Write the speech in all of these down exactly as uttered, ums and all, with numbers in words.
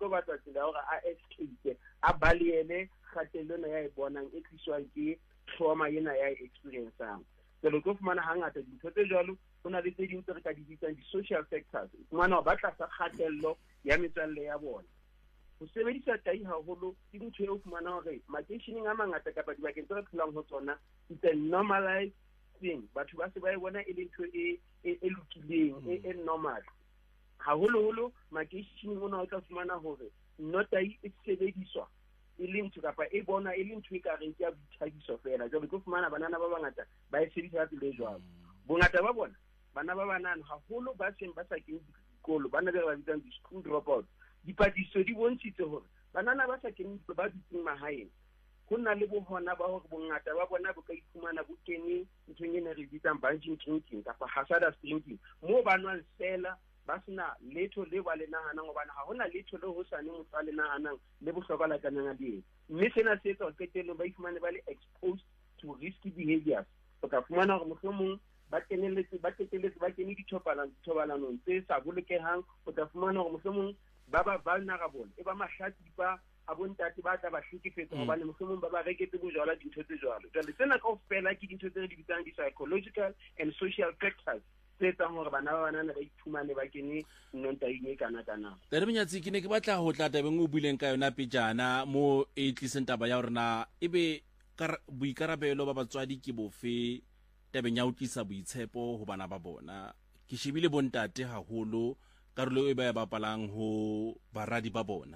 batla tsela hore a escape a baliele kgatello ya e bonang e tliswang ke trauma ena ya experienceang. Jalo tlo fumana hangata dintho tse jwalo hona le tse ding tse re ka di bitsang di-social factors. Fumana ba tla sa kgatello ya metswalle ya bona. Ho sebedisa tahi haholo ke ntho eo fumana hore makeisheneng a mangata kapa dibakeng tse re phelang ho tsona it's a normalized thing. Batho ba se ba e bona e le ntho e e lokileng e normal. Haholoholo makeisheneng ona o tla fumana hore notahi e sebediswa e le ntho kapa e bona e le ntho e ka reng ke ya boithabiso fela. Jwale ke fumana banana ba bangata ba e sebedisa tsela e jwalo. Bongata ba bona bana ba banana haholo ba seng ba sa kene dikolo bana ba bitsang di-school dropouts. Dipadiso di bontshitse hore banana ba sa kene ba dutseng mahaeng ho na le bohona ba hore bongata ba bona bo ka iphumana bo kene nthong ena re bitsang bungee drinking kapa hazardous drinking moo ba nwang fela ba sena letho le ba le nahanang hobane ha hona letho le ho sane motho a le nahanang le bohlokwa la kanang a di. Mme sena se etsa qetellong ba ifumane ba le exposed to risky behaviors. O ka fumana hore mohlomong ba kenelletse ba qetelletse ba kene dithobalano dithobalanong tse sa bolokehang. O ka fumana hore mohlomong ba ba vulnerable e ba mahlatsipa a bontate ba tla ba hlekefetsa hobane mohlomong ba ba reketse bojwala dintho tse jwalo. Jwale tsena kaofela ke dintho tse re di bitsang di-psychological and social factors tse etsang hore bana ba banana ba iphumane ba kene nontahing e kana-kana. Tere Monyatsi, ke ne ke batla ho tla tabeng o buileng ka yona pejana mo e tliseng taba ya hore na ebe boikarabelo ba batswadi ke bofe tabeng ya ho tlisa boitshepo ho bana ba bona. Ke shebile bontate haholo karolo e ba ya bapalang ho baradi ba bona.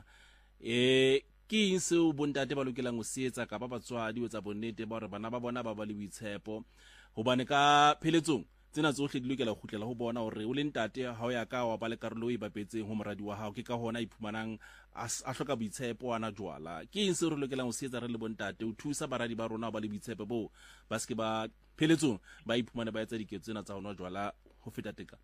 E ke eng seo bontate ba lokelang ho se etsa kapa batswadi ho etsa bonnete ba hore bana ba bona ba ba le boitshepo, hobane ka pheletsong tsena tsohle di lokela ho kgutlela ho bona hore o le ntate ha o ya ka wa ba le karolo e bapetseng ho moradi wa hao, ke ka hona iphumanang a hloka boitshepo ana jwala. Ke eng seo re lokelang ho se etsa re le bontate ho thusa baradi ba rona ba le boitshepo bo ba se ke ba pheletsong ba iphumane ba etsa diketso tsena tsa hona jwala ho feta teka?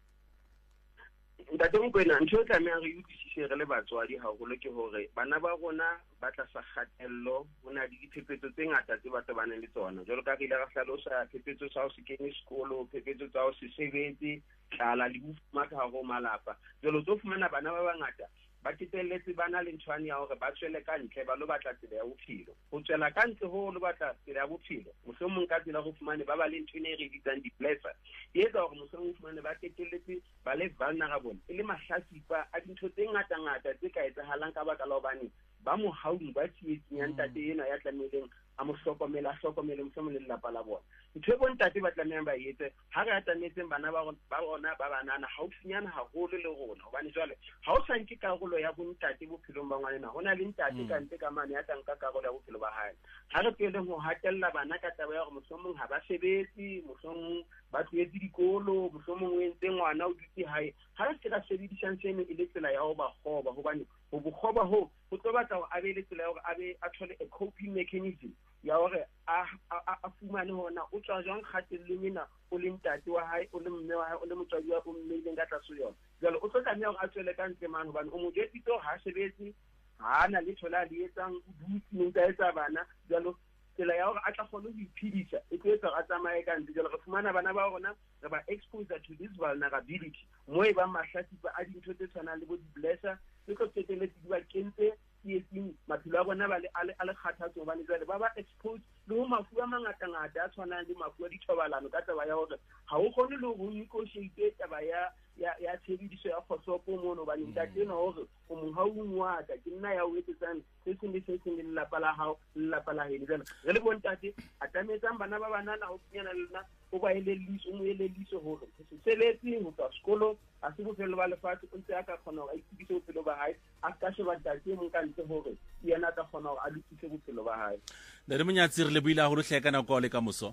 Ntate Mokoena, ntho e tlamehang re utlwisise re le batswadi haholo ke hore bana ba rona ba tlasa kgatello ho na le diphephetso tse ngata tse ba tobaneng le tsona. Jwalo ka re ile ra hlalosa phephetso tsa ho se kene sekolo, phephetso tsa ho se sebetse, tlala le bofuma ka hare ho malapa. Jwale o tlo fumana bana ba bangata ba qetelletse ba na le nthwane ya hore ba tswele ka ntle ba lo batla tsela ya bophelo. Ho tswela ka ntle ho lo batla tsela ya bophelo mohlomong ka tsela ho fumane ba ba le ntho e re bitsang di-blesser e etsa hore mohlomong fumane ba qetelletse ba le vulnerable e le mahlatsipa a dintho tse ngata-ngata tse ka etsahalang ka baka la hobane ba mo haung ba tsietsing ya ntate ena ya tlameileng a mo hlokomele a hlokomele mohlomong le lelapa la bona. Ntho e bontate ba tlamehang ba etse ha re atametseng bana ba bona ba banana haufinyana haholo le rona hobane jwale ha o sa nke karolo ya bontate bophelong ba ngwanena ho na le ntate ka ntle ka mane ya tla nka karolo ya bophelo ba hae. Ha re tsweleng ho hatella bana ka taba ya hore mohlomong ha ba sebetse, mohlomong ba tlohetse dikolo, mohlomong o entse ngwana o dutse hae, ha re se ka sebedisang seno e le tsela ya ho ba kgoba hobane ho bokgoba ho ho tlo batla hore a be le tsela ya hore a be a thole a coping mechanism ya hore a a fumane hona o tswa jwang kgatellong ena o le ntate wa hae o le mme wa hae o le motswadi wa o mmeileng ka tlase yona. Jwale o tlo tlameha hore a tswele ka ntle mane hobane o mo jetsitse ha sebetse ha na le thola le etsang dutse nka etsa bana. Jwale tsela ya hore a tla kgone ho iphedisa e tlo etsa a tsamaye ka ntle. Jwale re fumana bana ba rona re ba exposed to this vulnerability moo e bang mahlatsipa a dintho tse tshwanang le bo di-blesser tse tlo qetelletse di ba kentse tsietsing maphelo a bona ba le a le kgathatso hobane jwale ba ba exposed le ho mafu a mangata-ngata a tshwanang le mafu a dithobalano ka taba ya hore ha o kgone le hore o negotiate taba ya ya ya tshebediso ya kgohlopo mono hobane ntate ena hore o mo haung wa ka ke nna ya o etsetsang se seng le se seng le lelapa la hao le lelapa la heno. Jwale re le bontate a tlametsang bana ba banana ho kenyana le nna o ba elelliso o mo elelliso hore se sebetse ho tswa sekolo a se bophelo ba lefatshe o ntse a ka kgona hore a iphedise bophelo ba hae a ka sheba ntate mo ka ntle hore yena a ka kgona hore a lokise bophelo ba hae. Ntate Monyatsi, re le buile haholo hle ka nako le ka moso.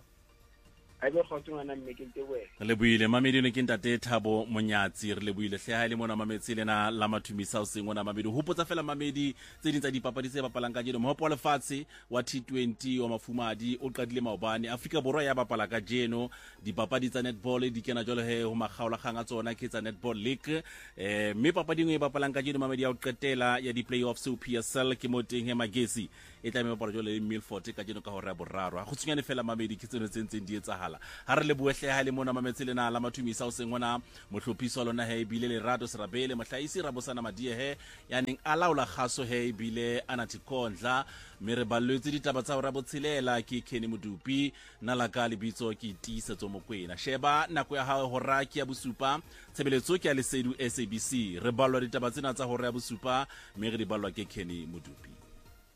a be khotso ngwana mme ke ntse we re le buile mamedi ne ke ntate Thabo Monyatsi re le buile hle ha ile mona mametsi lena la mathumisa o seng ona mamedi hopotsa fela mamedi tse dintsa dipapadi tse bapalang ka jeno mohopo wa lefatshe wa T twenty wa mafumadi o qadile maobane Afrika Borwa ya bapala ka jeno dipapadi tsa netball di kena jole he ho makgaola khanga tsona ke tsa netball league eh me papadi ngwe e bapalang ka jeno mamedi ya o qetela ya di playoffs o P S L ke moteng he Magesi e tla me bapala jole le Milford ka jeno ka hora ya boraro go tsunyane fela mamedi ke tseno tsentseng di etsahala ha re le boehle ha le mona mametse lena la mathumisa o sengwana mohlophiso lona he bile le Rado Serabele mohlaisi Rabosana Madie he ya neng alaula khaso he bile Anathi Kondla me re balletse ditaba tsa hora botshelela ke Kenny Modupi nala ka lebitso ke Tiisetso Mokwena sheba nako ya ha hora ke ya bosupa tshebeletso ke ya Lesedu S A B C re ballwa ditaba tsena tsa hora ya bosupa me re di ballwa ke Kenny Modupi.